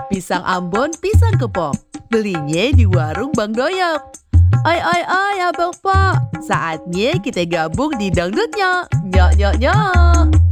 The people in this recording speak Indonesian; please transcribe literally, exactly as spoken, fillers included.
Pisang Ambon, pisang kepok. Belinya di warung Bang Doyok. Oi oi oi abang Po, saatnya kita gabung di dangdutnya. Nyok nyok nyok.